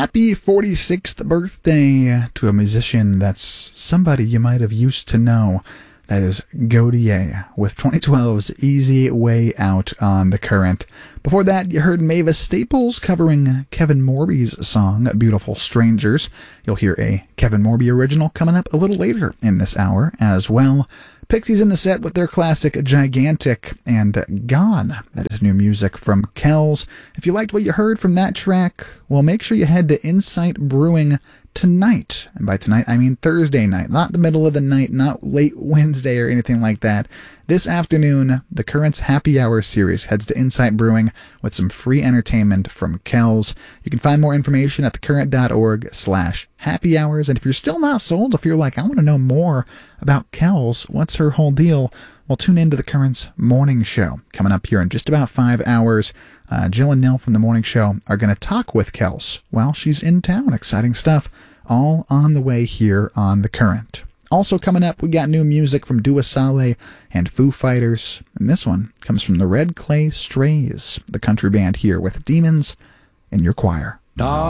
Happy 46th birthday to a musician that's somebody you might have used to know. That is Gotye with 2012's Easy Way Out on The Current. Before that, you heard Mavis Staples covering Kevin Morby's song, Beautiful Strangers. You'll hear a Kevin Morby original coming up a little later in this hour as well. Pixies in the set with their classic Gigantic and Gone. That is new music from Kells. If you liked what you heard from that track, well, make sure you head to Insight Brewing tonight. And by tonight, I mean Thursday night, not the middle of the night, not late Wednesday or anything like that. This afternoon, the Current's Happy Hour series heads to Insight Brewing with some free entertainment from Kells. You can find more information at thecurrent.org/happy hours. And if you're still not sold, if you're like, I want to know more about Kells, what's her whole deal? Well, tune into the Current's morning show coming up here in just about 5 hours. Jill and Nell from the morning show are going to talk with Kells while she's in town. Exciting stuff, all on the way here on The Current. Also coming up, we got new music from Dua Saleh and Foo Fighters, and this one comes from the Red Clay Strays, the country band here with Demons in Your Choir.